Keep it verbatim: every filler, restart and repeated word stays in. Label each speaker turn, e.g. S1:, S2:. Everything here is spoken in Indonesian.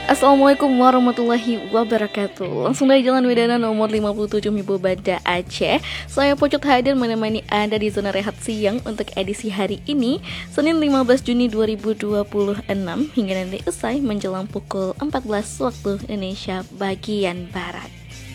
S1: Assalamualaikum warahmatullahi wabarakatuh. Langsung dari Jalan Wedana nomor lima puluh tujuh Mibo Banda Aceh. Saya Pocot hadir menemani Anda di zona rehat siang untuk edisi hari ini, Senin lima belas Juni dua ribu dua puluh enam, hingga nanti usai menjelang pukul empat belas waktu Indonesia bagian Barat.